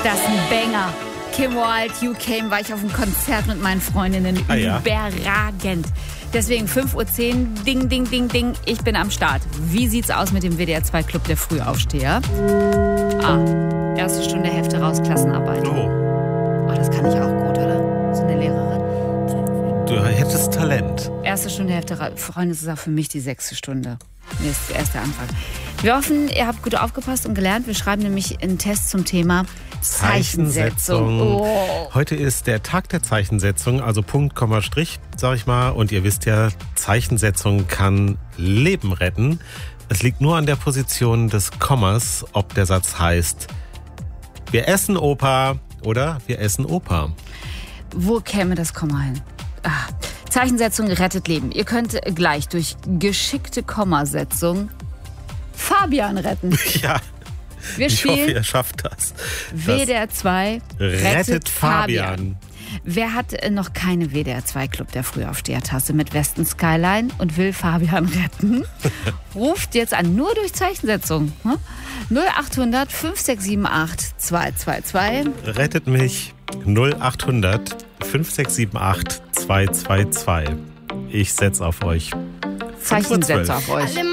Das ist ein Banger. Kim Wilde, You Came, war ich auf einem Konzert mit meinen Freundinnen. Überragend. Deswegen 5:10 Uhr, ding, ding, ding, ding, ich bin am Start. Wie sieht's aus mit dem WDR 2 Club der Frühaufsteher? Erste Stunde Hefte raus, Klassenarbeit. Oh, das kann ich auch gut, oder? So eine Lehrerin. Du hättest Talent. Erste Stunde Hefte raus. Freunde, das ist auch für mich die 6. Stunde. Nee, ist erst der Anfang. Wir hoffen, ihr habt gut aufgepasst und gelernt. Wir schreiben nämlich einen Test zum Thema Zeichensetzung. Oh. Heute ist der Tag der Zeichensetzung, also Punkt, Komma, Strich, sag ich mal. Und ihr wisst ja, Zeichensetzung kann Leben retten. Es liegt nur an der Position des Kommas, ob der Satz heißt, wir essen Opa oder wir essen Opa. Wo käme das Komma hin? Zeichensetzung rettet Leben. Ihr könnt gleich durch geschickte Kommasetzung Fabian retten. Ja. Ich hoffe, ihr schafft das. WDR 2 rettet Fabian. Wer hat noch keine WDR 2 Club der Frühaufsteher-Tasse mit Westen Skyline und will Fabian retten? Ruft jetzt an, nur durch Zeichensetzung. 0800 5678 222. Rettet mich 0800 5678 222. Ich setz auf euch. Zeichensetzer auf euch.